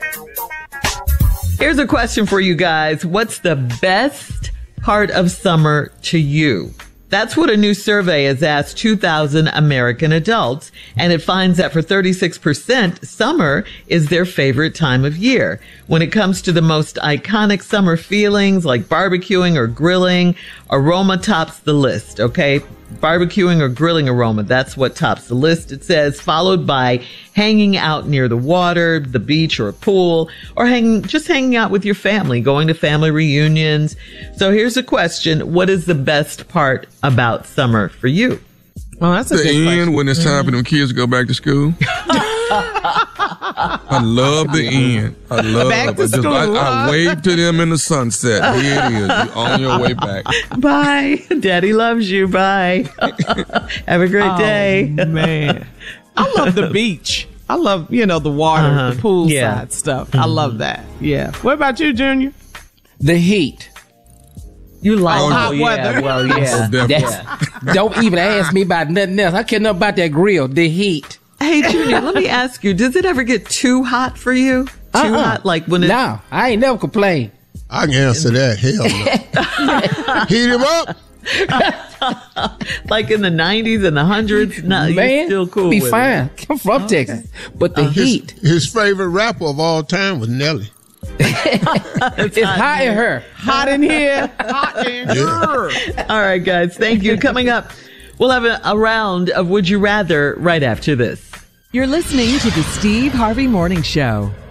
Here's a question for you guys. What's the best part of summer to you? That's what a new survey has asked 2,000 American adults, and it finds that for 36%, summer is their favorite time of year. When it comes to the most iconic summer feelings like barbecuing or grilling, aroma tops the list, okay? Barbecuing or grilling aroma, that's what tops the list, it says, followed by hanging out near the water, the beach, or a pool, or just hanging out with your family, going to family reunions. So here's a question. What is the best part about summer for you? Well, that's a good question. The end when it's time for them kids to go back to school. I love the end. I love back to school. I wave to them in the sunset. Here it is. You're on your way back. Bye. Daddy loves you. Bye. Have a great day. Man. I love the beach. I love, the water, the poolside stuff. I love that. Yeah. What about you, Junior? The heat. You like hot weather. Well, yeah. Don't even ask me about nothing else. I care nothing about that grill. The heat. Hey, Junior, let me ask you, does it ever get too hot for you? Too hot? Like when it's... No, I ain't never complained. I can answer that. Hell no. Heat him up. Like in the 90s and the 100s? No, man, you're still cool be with fine. I'm from Texas. But the heat. His favorite rapper of all time was Nelly. It's hot in her. Hot in here. Hot in here. All right, guys. Thank you. Coming up, we'll have a round of Would You Rather right after this. You're listening to the Steve Harvey Morning Show.